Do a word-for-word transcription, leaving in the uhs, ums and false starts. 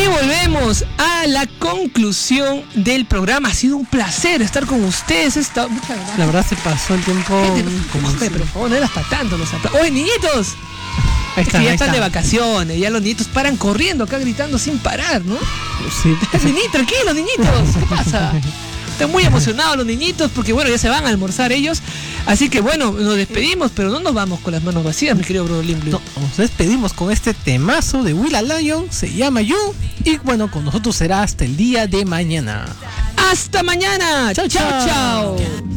Y volvemos a la conclusión del programa. Ha sido un placer estar con ustedes. Esta... Muchas gracias. La verdad se pasó el tiempo. Como Oye, pero por favor, no eras para tanto los aplausos. ¡Oye, niñitos! Ahí está, es que ya ahí están está. de vacaciones, ya los niñitos paran corriendo acá gritando sin parar, ¿no? Sí. Niñitos, tranquilos, niñitos, ¿qué pasa? Están muy emocionados los niñitos porque bueno, ya se van a almorzar ellos. Así que bueno, nos despedimos, pero no nos vamos con las manos vacías, mi querido bro Limbley. No, nos despedimos con este temazo de Will Lion, se llama You. Y bueno, con nosotros será hasta el día de mañana. ¡Hasta mañana! ¡Chao, chao, chao!